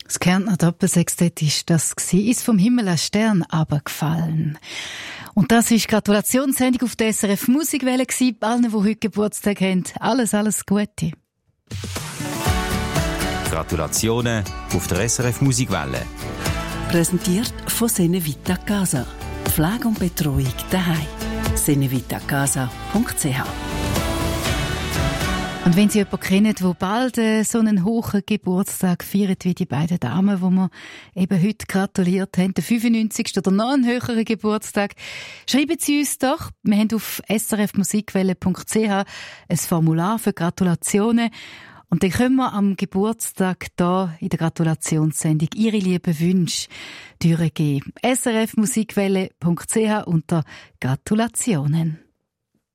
Das Kärntner Doppelsextett ist das gewesen. Ist vom Himmel ein Stern runtergefallen. Und das ist Gratulationssendung auf der SRF Musikwelle gewesen. Allen, die heute Geburtstag haben, alles Gute. Gratulationen auf der SRF Musikwelle. Präsentiert von Senevita Casa. Pflege und Betreuung daheim. senevitacasa.ch. Und wenn Sie jemanden kennen, der bald so einen hohen Geburtstag feiert wie die beiden Damen, die wir eben heute gratuliert haben, der 95. oder noch einen höheren Geburtstag, schreiben Sie uns doch. Wir haben auf srfmusikwelle.ch ein Formular für Gratulationen. Und dann können wir am Geburtstag da in der Gratulationssendung Ihre lieben Wünsche durchgeben. srfmusikwelle.ch unter Gratulationen.